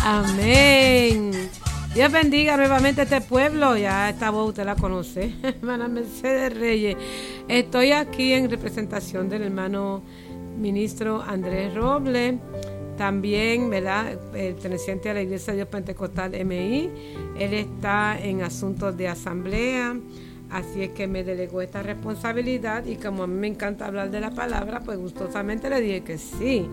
Amén. Dios bendiga nuevamente este pueblo. Ya esta voz usted la conoce, hermana Mercedes Reyes. Estoy aquí en representación del hermano ministro Andrés Robles, también, ¿verdad?, perteneciente a la Iglesia de Dios Pentecostal MI. Él está en asuntos de asamblea, así es que me delegó esta responsabilidad, y como a mí me encanta hablar de la palabra, pues gustosamente le dije que sí.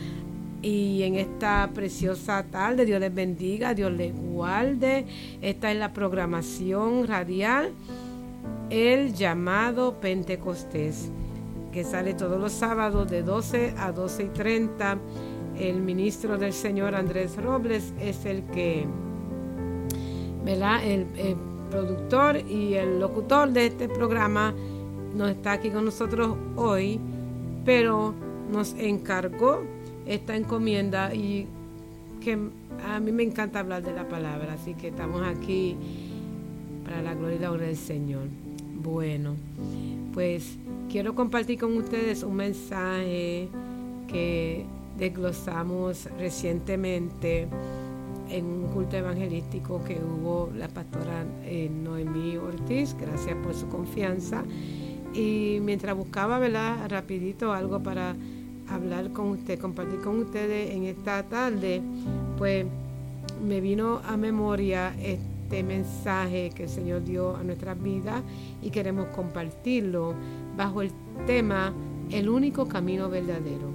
Y en esta preciosa tarde, Dios les bendiga, Dios les guarde. Esta es la programación radial, el llamado Pentecostés, que sale todos los sábados de 12 a 12:30. El ministro del Señor Andrés Robles es el que, ¿verdad?, el productor y el locutor de este programa. No está aquí con nosotros hoy, pero nos encargó esta encomienda, y que a mí me encanta hablar de la palabra, así que estamos aquí para la gloria y la honra del Señor. Bueno, pues quiero compartir con ustedes un mensaje que desglosamos recientemente en un culto evangelístico que hubo la pastora Noemí Ortiz. Gracias por su confianza. Y mientras buscaba, ¿verdad?, rapidito algo para hablar con usted, compartir con ustedes en esta tarde, pues me vino a memoria este mensaje que el Señor dio a nuestras vidas, y queremos compartirlo bajo el tema el único camino verdadero.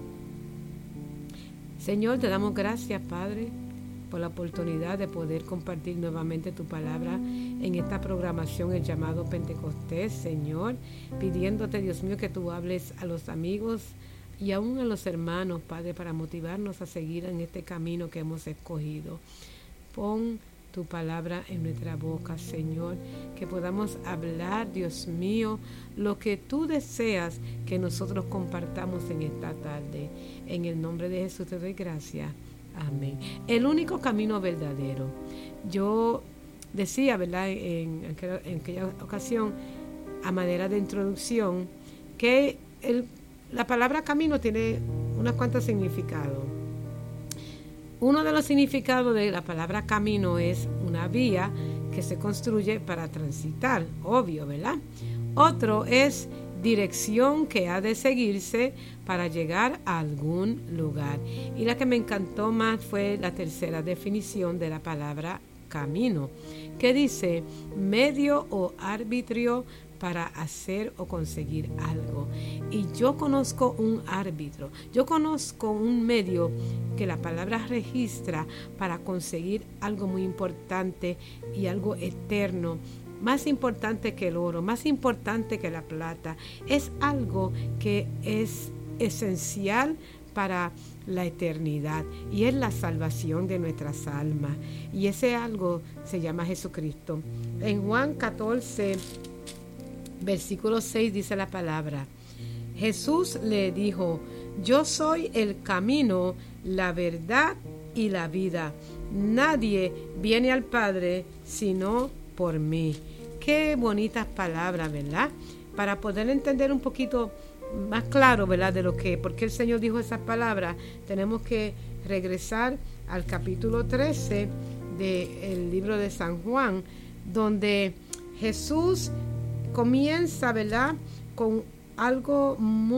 Señor, te damos gracias, Padre, por la oportunidad de poder compartir nuevamente tu palabra en esta programación, el llamado Pentecostés, Señor, pidiéndote, Dios mío, que tú hables a los amigos y aún a los hermanos, Padre, para motivarnos a seguir en este camino que hemos escogido. Pon tu palabra en nuestra boca, Señor, que podamos hablar, Dios mío, lo que tú deseas que nosotros compartamos en esta tarde. En el nombre de Jesús te doy gracias. Amén. El único camino verdadero. Yo decía, ¿verdad?, en aquella ocasión, a manera de introducción, que la palabra camino tiene unos cuantos significados. Uno de los significados de la palabra camino es una vía que se construye para transitar, obvio, ¿verdad? Otro es dirección que ha de seguirse para llegar a algún lugar. Y la que me encantó más fue la tercera definición de la palabra camino, que dice medio o arbitrio para hacer o conseguir algo. Y yo conozco un árbitro, yo conozco un medio que la palabra registra para conseguir algo muy importante y algo eterno, más importante que el oro, más importante que la plata. Es algo que es esencial para la eternidad, y es la salvación de nuestras almas, y ese algo se llama Jesucristo. En Juan 14 versículo 6 dice la palabra: Jesús le dijo: yo soy el camino, la verdad y la vida. Nadie viene al Padre sino por mí. Qué bonitas palabras, ¿verdad? Para poder entender un poquito más claro, ¿verdad?, de por qué el Señor dijo esas palabras, tenemos que regresar al capítulo 13 del libro de San Juan, donde Jesús comienza, ¿verdad?, con algo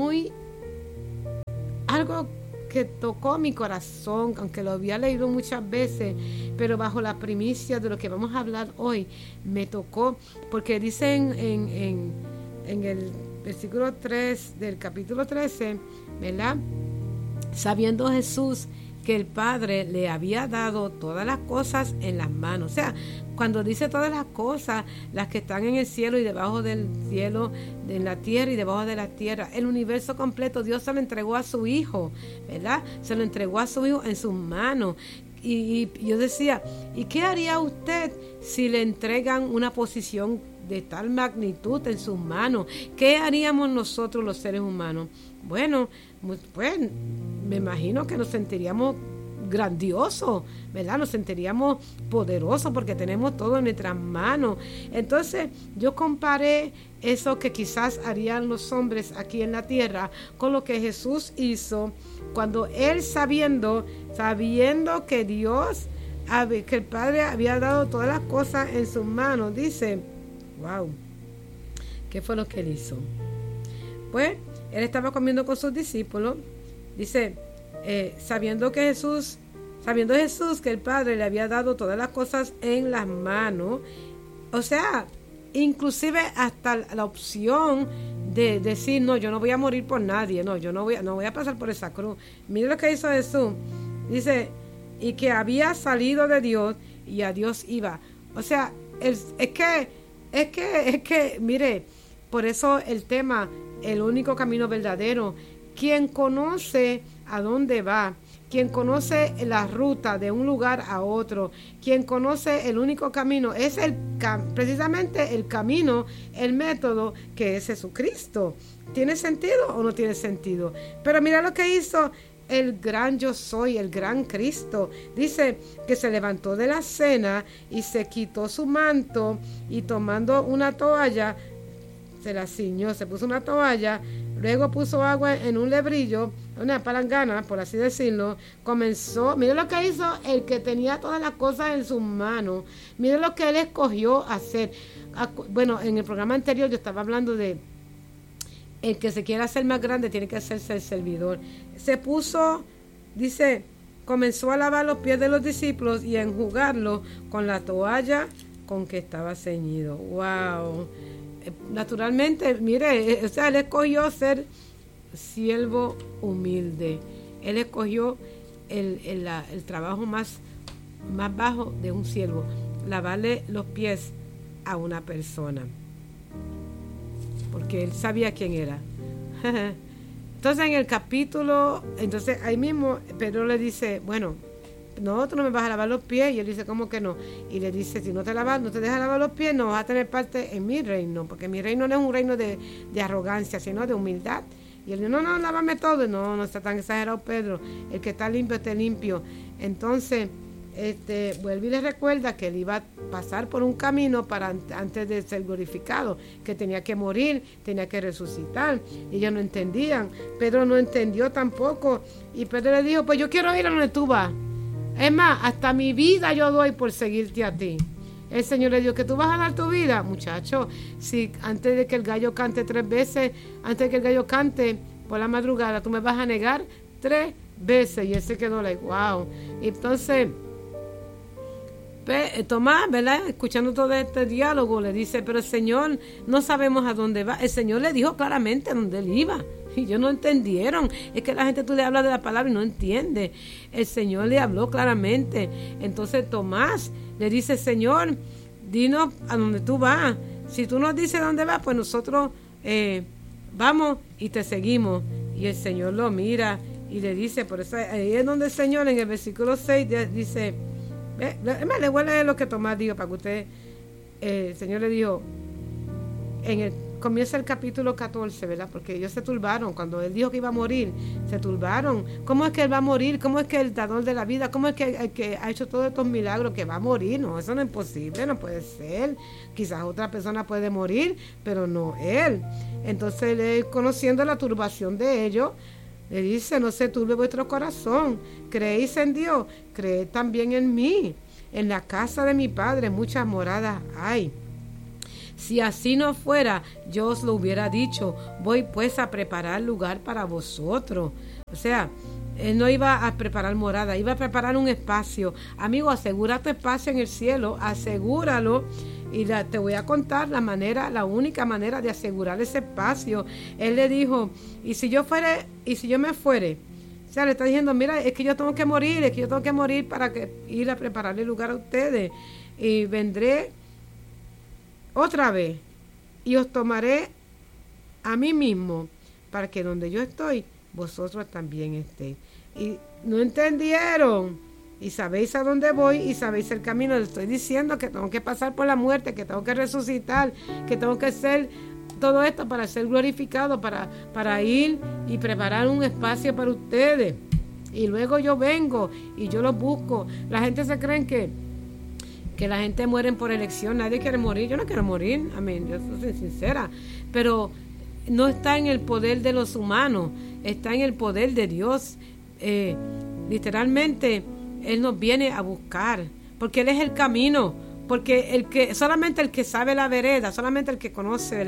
que tocó mi corazón, aunque lo había leído muchas veces, pero bajo la primicia de lo que vamos a hablar hoy, me tocó, porque dice en el versículo 3 del capítulo 13, ¿verdad?, sabiendo Jesús que el Padre le había dado todas las cosas en las manos. O sea, cuando dice todas las cosas, las que están en el cielo y debajo del cielo, en la tierra y debajo de la tierra, el universo completo, Dios se lo entregó a su Hijo, ¿verdad? Se lo entregó a su Hijo en sus manos. Y yo decía, ¿y qué haría usted si le entregan una posición de tal magnitud en sus manos? ¿Qué haríamos nosotros los seres humanos? Bueno, pues me imagino que nos sentiríamos grandiosos, ¿verdad? Nos sentiríamos poderosos porque tenemos todo en nuestras manos. Entonces yo comparé eso que quizás harían los hombres aquí en la tierra con lo que Jesús hizo cuando él sabiendo que Dios que el Padre había dado todas las cosas en sus manos. Dice, wow, ¿qué fue lo que él hizo? Pues él estaba comiendo con sus discípulos. Dice, sabiendo Jesús que el Padre le había dado todas las cosas en las manos, o sea, inclusive hasta la opción de decir, no, yo no voy a morir por nadie, no, yo no voy a pasar por esa cruz. Mire lo que hizo Jesús. Dice, y que había salido de Dios y a Dios iba. O sea, es que, mire, por eso el tema, el único camino verdadero, quien conoce a dónde va, quien conoce la ruta de un lugar a otro, quien conoce el único camino, es precisamente el camino, el método que es Jesucristo. ¿Tiene sentido o no tiene sentido? Pero mira lo que hizo el gran yo soy, el gran Cristo. Dice que se levantó de la cena y se quitó su manto y tomando una toalla, se la ciñó, se puso una toalla, luego puso agua en un lebrillo, una palangana, por así decirlo, comenzó, mire lo que hizo el que tenía todas las cosas en sus manos, mire lo que él escogió hacer. Bueno, en el programa anterior yo estaba hablando de el que se quiera hacer más grande tiene que hacerse el servidor. Se puso, dice, comenzó a lavar los pies de los discípulos y a enjugarlos con la toalla con que estaba ceñido. ¡Wow! Naturalmente, mire, o sea, él escogió ser siervo humilde. Él escogió el trabajo más bajo de un siervo, lavarle los pies a una persona, porque él sabía quién era. Entonces en el capítulo, ahí mismo Pedro le dice, bueno, no, tú no me vas a lavar los pies. Y él dice, ¿cómo que no? Y le dice, si no te dejas lavar los pies, no vas a tener parte en mi reino, porque mi reino no es un reino de arrogancia, sino de humildad. Y él dice, no, lávame todo. No está tan exagerado Pedro, el que está limpio esté limpio. Entonces vuelve y le recuerda que él iba a pasar por un camino antes de ser glorificado, que tenía que morir, tenía que resucitar, y ellos no entendían. Pedro no entendió tampoco, y Pedro le dijo, pues yo quiero ir a donde tú vas. Es más, hasta mi vida yo doy por seguirte a ti. El Señor le dijo, que tú vas a dar tu vida, muchacho. Si antes de que el gallo cante 3 veces, antes de que el gallo cante por la madrugada, tú me vas a negar 3 veces. Y él se quedó like, wow. Y entonces, Tomás, ¿verdad? Escuchando todo este diálogo, le dice, pero el Señor, no sabemos a dónde va. El Señor le dijo claramente a dónde él iba. Y ellos no entendieron. Es que la gente, tú le hablas de la palabra y no entiende. El Señor le habló claramente. Entonces Tomás le dice, Señor, dinos a dónde tú vas. Si tú nos dices dónde vas, pues nosotros vamos y te seguimos. Y el Señor lo mira y le dice, por eso ahí es donde el Señor en el versículo 6 dice, le voy a leer lo que Tomás dijo para que usted, el Señor le dijo, comienza el capítulo 14, ¿verdad? Porque ellos se turbaron. Cuando él dijo que iba a morir, se turbaron. ¿Cómo es que él va a morir? ¿Cómo es que el dador de la vida? ¿Cómo es que el que ha hecho todos estos milagros que va a morir? No, eso no es posible, no puede ser. Quizás otra persona puede morir, pero no él. Entonces él, conociendo la turbación de ellos, le dice, no se turbe vuestro corazón. Creéis en Dios, creed también en mí. En la casa de mi Padre muchas moradas hay. Si así no fuera, yo os lo hubiera dicho, voy pues a preparar lugar para vosotros. O sea, él no iba a preparar morada, iba a preparar un espacio. Amigo, asegura tu espacio en el cielo, asegúralo. Y te voy a contar la única manera de asegurar ese espacio. Él le dijo, y si yo me fuere, o sea, le está diciendo, mira, es que yo tengo que morir para ir a prepararle lugar a ustedes. Y vendré otra vez y os tomaré a mí mismo para que donde yo estoy vosotros también estéis. Y no entendieron. Y sabéis a dónde voy y sabéis el camino. Les estoy diciendo que tengo que pasar por la muerte, que tengo que resucitar, que tengo que hacer todo esto para ser glorificado, para ir y preparar un espacio para ustedes. Y luego yo vengo y yo los busco. La gente se cree que la gente muere por elección. Nadie quiere morir. Yo no quiero morir. Yo soy sincera. Pero no está en el poder de los humanos. Está en el poder de Dios. Literalmente, Él nos viene a buscar. porque Él es el camino, porque solamente el que sabe la vereda, solamente el que conoce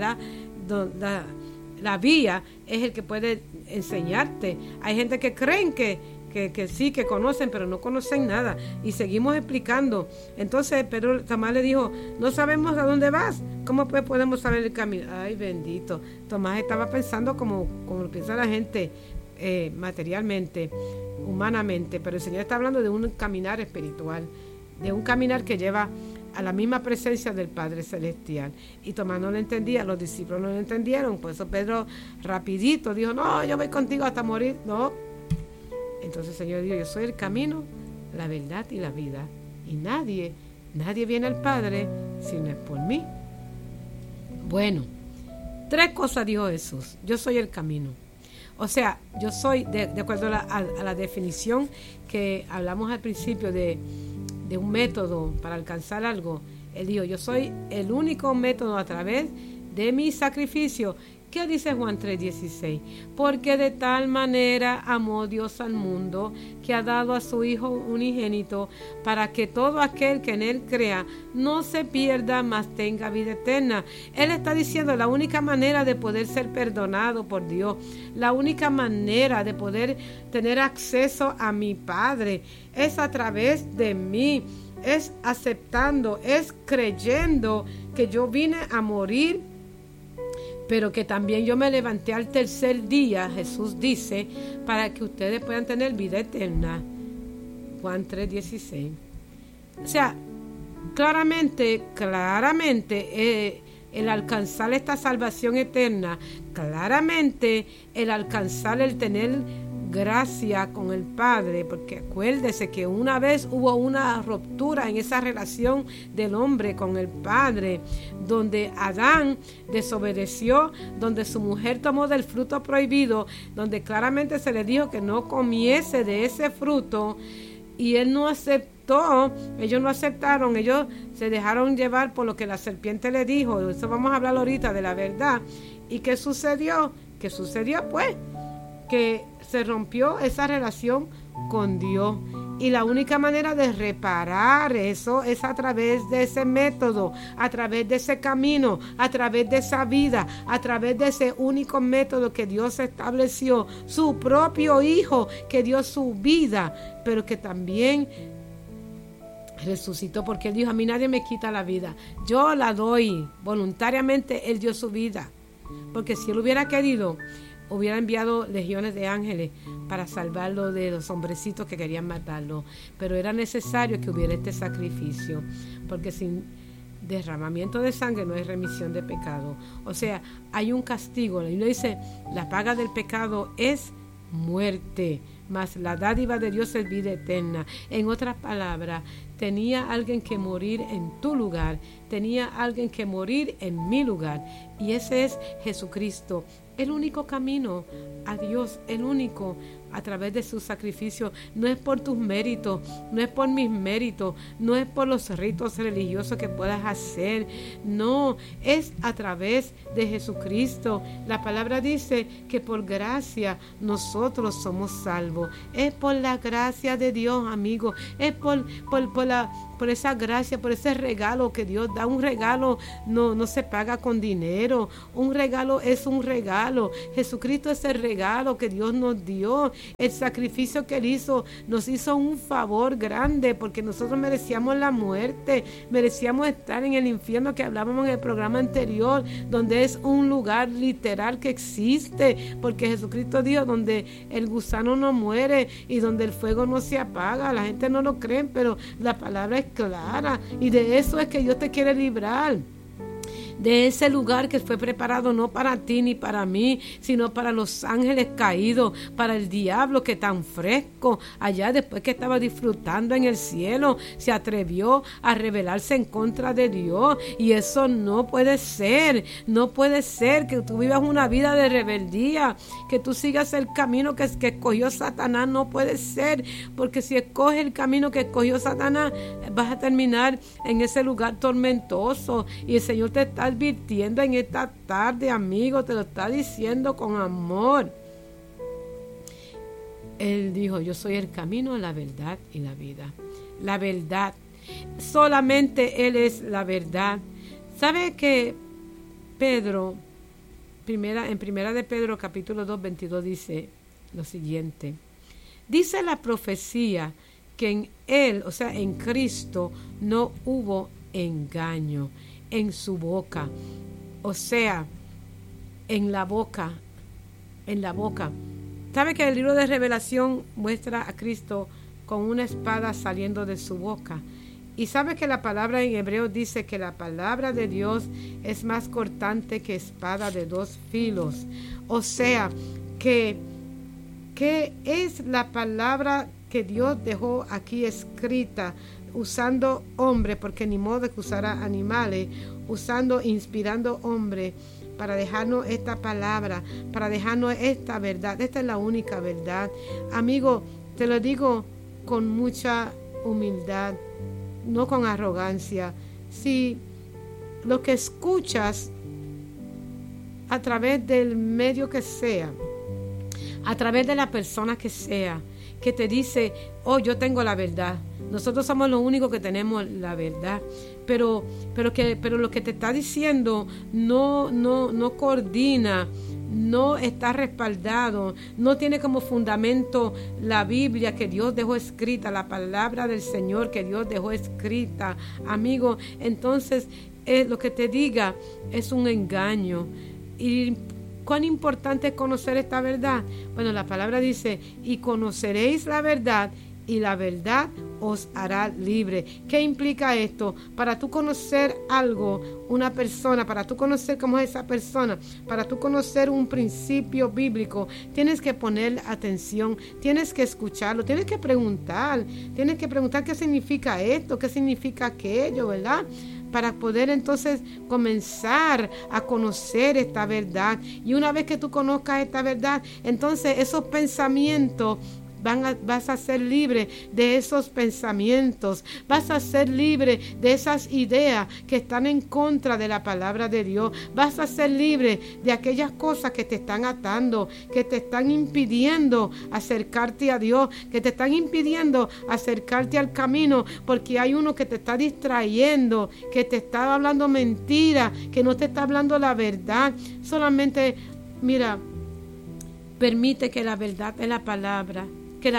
la vía es el que puede enseñarte. Hay gente que creen que sí, que conocen, pero no conocen nada, y seguimos explicando. Entonces Pedro Tomás le dijo, no sabemos a dónde vas, ¿cómo pues podemos saber el camino? Ay, bendito. Tomás estaba pensando como piensa la gente, materialmente, humanamente, pero el Señor está hablando de un caminar espiritual, de un caminar que lleva a la misma presencia del Padre Celestial. Y Tomás no lo entendía, los discípulos no lo entendieron, por eso Pedro rapidito dijo, no, yo voy contigo hasta morir. No. Entonces el Señor dijo, yo soy el camino, la verdad y la vida, y nadie viene al Padre si no es por mí. Bueno, 3 cosas dijo Jesús. Yo soy el camino. O sea, yo soy, de acuerdo a la definición que hablamos al principio de un método para alcanzar algo, Él dijo, yo soy el único método a través de mi sacrificio. ¿Qué dice Juan 3:16? Porque de tal manera amó Dios al mundo, que ha dado a su Hijo unigénito, para que todo aquel que en Él crea no se pierda, mas tenga vida eterna. Él está diciendo, la única manera de poder ser perdonado por Dios, la única manera de poder tener acceso a mi Padre, es a través de mí, es aceptando, es creyendo que yo vine a morir, pero que también yo me levanté al tercer día, Jesús dice, para que ustedes puedan tener vida eterna. Juan 3:16. O sea, claramente, el alcanzar esta salvación eterna, claramente el alcanzar el tener gracia con el Padre, porque acuérdese que una vez hubo una ruptura en esa relación del hombre con el Padre, donde Adán desobedeció, donde su mujer tomó del fruto prohibido, donde claramente se le dijo que no comiese de ese fruto, y él no aceptó, ellos no aceptaron, ellos se dejaron llevar por lo que la serpiente le dijo. Eso vamos a hablar ahorita de la verdad. ¿Y qué sucedió? ¿Qué sucedió? Pues que se rompió esa relación con Dios, y la única manera de reparar eso es a través de ese método, a través de ese camino, a través de esa vida, a través de ese único método que Dios estableció, su propio Hijo que dio su vida, pero que también resucitó, porque Él dijo, a mí nadie me quita la vida, yo la doy voluntariamente. Él dio su vida, porque si Él hubiera querido, hubiera enviado legiones de ángeles para salvarlo de los hombrecitos que querían matarlo, pero era necesario que hubiera este sacrificio, porque sin derramamiento de sangre no hay remisión de pecado. O sea, hay un castigo. La Biblia dice, la paga del pecado es muerte, mas la dádiva de Dios es vida eterna. En otras palabras, tenía alguien que morir en tu lugar, tenía alguien que morir en mi lugar, y ese es Jesucristo, el único camino a Dios, el único, a través de su sacrificio. No es por tus méritos, no es por mis méritos, no es por los ritos religiosos que puedas hacer, no, es a través de Jesucristo. La palabra dice que por gracia nosotros somos salvos. Es por la gracia de Dios, amigo, es por esa gracia, por ese regalo que Dios da. Un regalo no se paga con dinero, un regalo es un regalo. Jesucristo es el regalo que Dios nos dio. El sacrificio que Él hizo nos hizo un favor grande, porque nosotros merecíamos la muerte, merecíamos estar en el infierno que hablábamos en el programa anterior, donde es un lugar literal que existe, porque Jesucristo dijo, donde el gusano no muere y donde el fuego no se apaga. La gente no lo cree, pero la palabra es clara, y de eso es que Dios te quiere librar, de ese lugar que fue preparado no para ti ni para mí, sino para los ángeles caídos, para el diablo que tan fresco allá, después que estaba disfrutando en el cielo, se atrevió a rebelarse en contra de Dios. Y eso no puede ser, no puede ser que tú vivas una vida de rebeldía, que tú sigas el camino que escogió Satanás. No puede ser, porque si escoges el camino que escogió Satanás, vas a terminar en ese lugar tormentoso. Y el Señor te está advirtiendo en esta tarde, amigo, te lo está diciendo con amor. Él dijo, yo soy el camino, la verdad y la vida. La verdad, Solamente Él es la verdad. ¿Sabe que Pedro, en primera de Pedro capítulo 2, 22 dice lo siguiente? Dice la profecía que en Él, o sea, en Cristo, no hubo engaño en su boca. O sea, en la boca. ¿Sabe que el libro de Revelación muestra a Cristo con una espada saliendo de su boca? Y sabe que la palabra en hebreo dice que la palabra de Dios es más cortante que espada de dos filos. O sea, que es la palabra que Dios dejó aquí escrita, usando hombres, porque ni modo de que usara animales, inspirando hombres para dejarnos esta palabra, para dejarnos esta verdad. Esta es la única verdad. Amigo, te lo digo con mucha humildad, no con arrogancia. Si lo que escuchas a través del medio que sea, a través de la persona que sea, que te dice, oh, yo tengo la verdad, nosotros somos los únicos que tenemos la verdad, pero lo que te está diciendo no coordina, no está respaldado, no tiene como fundamento la Biblia que Dios dejó escrita, la palabra del Señor que Dios dejó escrita, amigo, entonces lo que te diga es un engaño. Y ¿cuán importante es conocer esta verdad? Bueno, la palabra dice, y conoceréis la verdad, y la verdad os hará libre. ¿Qué implica esto? Para tú conocer algo, una persona, para tú conocer cómo es esa persona, para tú conocer un principio bíblico, tienes que poner atención, tienes que escucharlo, tienes que preguntar qué significa esto, qué significa aquello, ¿verdad? Para poder entonces comenzar a conocer esta verdad. Y una vez que tú conozcas esta verdad, entonces esos pensamientos vas a ser libre de esos pensamientos, vas a ser libre de esas ideas que están en contra de la palabra de Dios, vas a ser libre de aquellas cosas que te están atando, que te están impidiendo acercarte a Dios, que te están impidiendo acercarte al camino, porque hay uno que te está distrayendo, que te está hablando mentira, que no te está hablando la verdad. Solamente, mira, permite que la verdad de la palabra,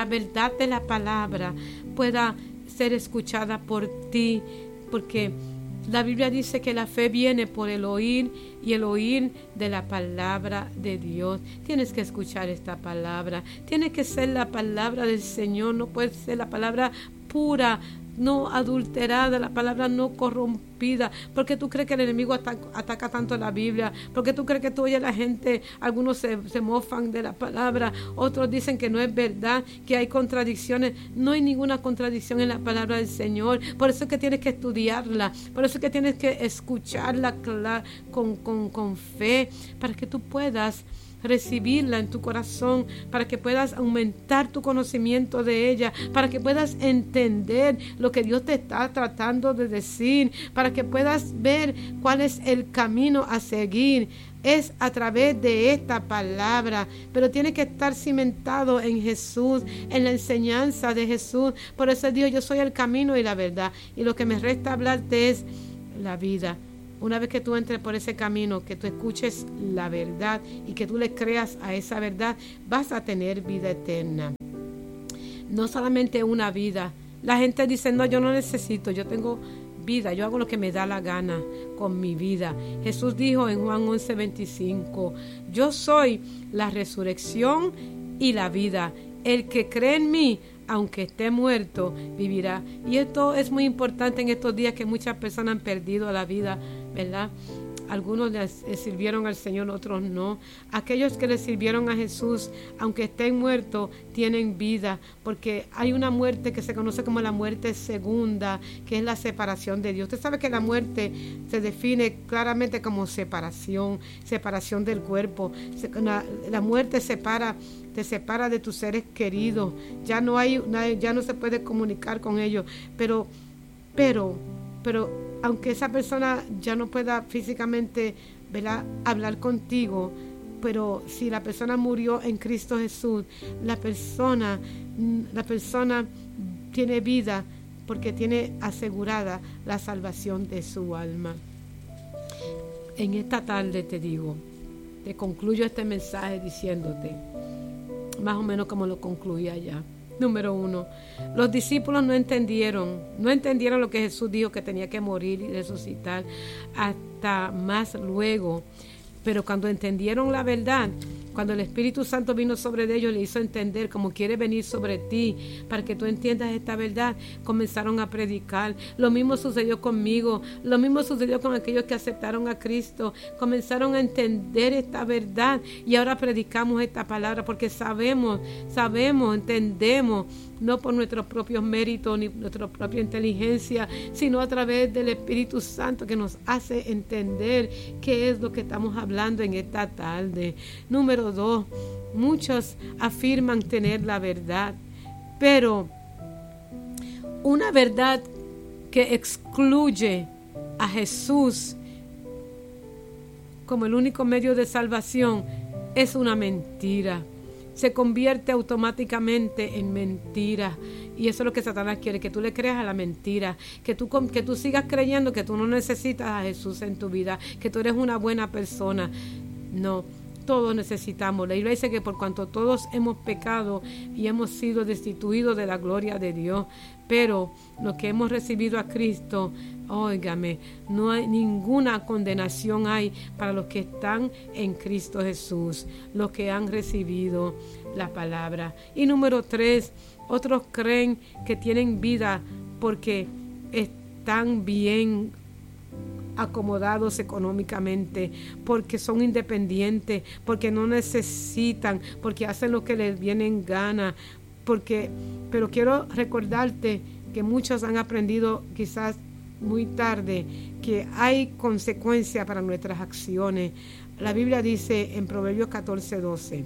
pueda ser escuchada por ti, porque la Biblia dice que la fe viene por el oír y el oír de la palabra de Dios. Tienes que escuchar esta palabra, tiene que ser la palabra del Señor, no puede ser la palabra pura, no adulterada, la palabra no corrompida. ¿Por qué tú crees que el enemigo ataca tanto la Biblia? ¿Por qué tú crees que tú oyes a la gente, algunos se mofan de la palabra, otros dicen que no es verdad, que hay contradicciones? No hay ninguna contradicción en la palabra del Señor. Por eso es que tienes que estudiarla, por eso es que tienes que escucharla con fe, para que tú puedas recibirla en tu corazón, para que puedas aumentar tu conocimiento de ella, para que puedas entender lo que Dios te está tratando de decir, para que puedas ver cuál es el camino a seguir. Es a través de esta palabra, pero tiene que estar cimentado en Jesús, en la enseñanza de Jesús. Por eso Dios, yo soy el camino y la verdad, y lo que me resta hablarte es la vida. Una vez que tú entres por ese camino, que tú escuches la verdad y que tú le creas a esa verdad, vas a tener vida eterna. No solamente una vida. La gente dice, no, yo no necesito, yo tengo vida, yo hago lo que me da la gana con mi vida. Jesús dijo en Juan 11:25, yo soy la resurrección y la vida. El que cree en mí, aunque esté muerto, vivirá. Y esto es muy importante en estos días que muchas personas han perdido la vida, ¿verdad? Algunos le sirvieron al Señor, otros no. Aquellos que le sirvieron a Jesús, aunque estén muertos, tienen vida, porque hay una muerte que se conoce como la muerte segunda, que es la separación de Dios. Usted sabe que la muerte se define claramente como separación del cuerpo. La muerte te separa de tus seres queridos. Ya no se puede comunicar con ellos. Pero aunque esa persona ya no pueda físicamente, ¿verdad?, hablar contigo, pero si la persona murió en Cristo Jesús, la persona tiene vida porque tiene asegurada la salvación de su alma. En esta tarde te concluyo este mensaje diciéndote, más o menos como lo concluí allá. Número 1, los discípulos no entendieron lo que Jesús dijo, que tenía que morir y resucitar hasta más luego. Pero cuando entendieron la verdad, cuando el Espíritu Santo vino sobre ellos, le hizo entender como quiere venir sobre ti para que tú entiendas esta verdad, comenzaron a predicar. Lo mismo sucedió conmigo, lo mismo sucedió con aquellos que aceptaron a Cristo. Comenzaron a entender esta verdad y ahora predicamos esta palabra porque sabemos, entendemos, no por nuestros propios méritos ni nuestra propia inteligencia, sino a través del Espíritu Santo que nos hace entender qué es lo que estamos hablando en esta tarde. Número 2, muchos afirman tener la verdad, pero una verdad que excluye a Jesús como el único medio de salvación es una mentira. Se convierte automáticamente en mentira. Y eso es lo que Satanás quiere, que tú le creas a la mentira, que tú sigas creyendo que tú no necesitas a Jesús en tu vida, que tú eres una buena persona. No, todos necesitamos. La Biblia dice que por cuanto todos hemos pecado y hemos sido destituidos de la gloria de Dios, pero los que hemos recibido a Cristo, óigame, no hay ninguna condenación hay para los que están en Cristo Jesús, los que han recibido la palabra. Y número 3, otros creen que tienen vida porque están bien acomodados económicamente, porque son independientes, porque no necesitan, porque hacen lo que les viene en gana, pero quiero recordarte que muchos han aprendido quizás muy tarde que hay consecuencia para nuestras acciones. La Biblia dice en Proverbios 14:12,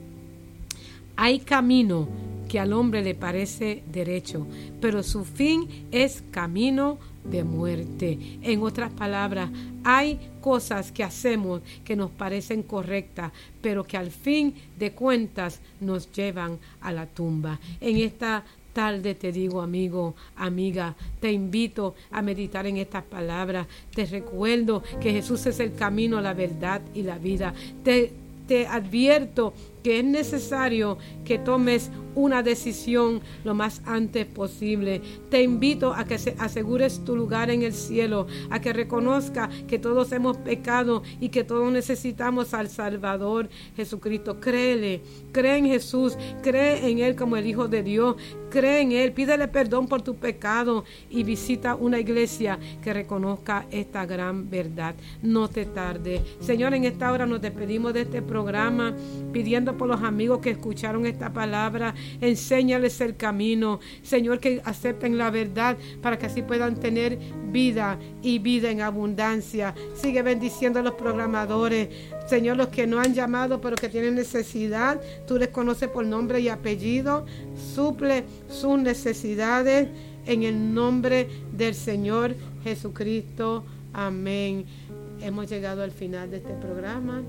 hay camino que al hombre le parece derecho, pero su fin es camino de muerte. En otras palabras, hay cosas que hacemos que nos parecen correctas, pero que al fin de cuentas nos llevan a la tumba. En esta tarde te digo, amigo, amiga, te invito a meditar en estas palabras. Te recuerdo que Jesús es el camino, la verdad y la vida. Te advierto que es necesario que tomes una decisión lo más antes posible. Te invito a que asegures tu lugar en el cielo, a que reconozca que todos hemos pecado y que todos necesitamos al Salvador Jesucristo. Créele, cree en Jesús, cree en Él como el Hijo de Dios, cree en Él, pídele perdón por tu pecado y visita una iglesia que reconozca esta gran verdad. No te tardes. Señor, en esta hora nos despedimos de este programa pidiendo por los amigos que escucharon esta palabra. Enséñales el camino, Señor, que acepten la verdad para que así puedan tener vida y vida en abundancia. Sigue bendiciendo a los programadores, Señor, los que no han llamado pero que tienen necesidad, tú les conoces por nombre y apellido. Suple sus necesidades en el nombre del Señor Jesucristo. Amén. Hemos llegado al final de este programa.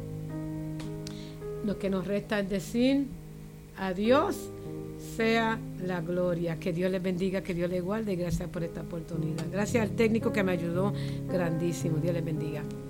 Lo que nos resta es decir a Dios sea la gloria. Que Dios les bendiga, que Dios les guarde y gracias por esta oportunidad. Gracias al técnico que me ayudó grandísimo. Dios les bendiga.